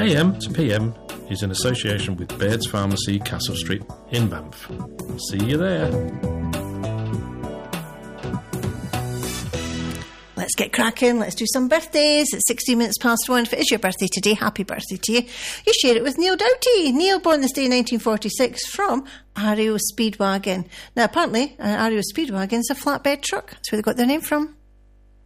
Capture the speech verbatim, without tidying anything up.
A M to P M is in association with Baird's Pharmacy, Castle Street in Banff. See you there. Let's get cracking. Let's do some birthdays. It's sixteen minutes past one. If it is your birthday today, happy birthday to you. You share it with Neil Doughty. Neil, born this day in nineteen forty-six from Ario Speedwagon. Now, apparently, uh, Ario Speedwagon is a flatbed truck. That's where they got their name from.